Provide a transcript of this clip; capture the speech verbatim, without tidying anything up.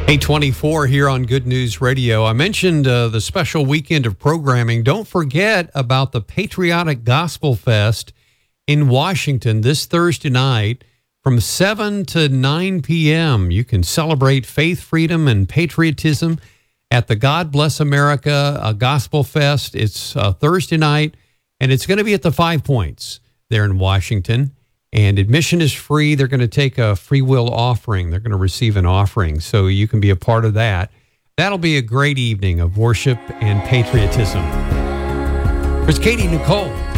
eight twenty-four here on Good News Radio. I mentioned uh, the special weekend of programming. Don't forget about the Patriotic Gospel Fest in Washington this Thursday night from seven to nine p.m. You can celebrate faith, freedom, and patriotism at the God Bless America uh, Gospel Fest. It's uh, Thursday night, and it's going to be at the Five Points there in Washington. And admission is free. They're going to take a free will offering. They're going to receive an offering, so you can be a part of that. That'll be a great evening of worship and patriotism. Here's Katie Nicole.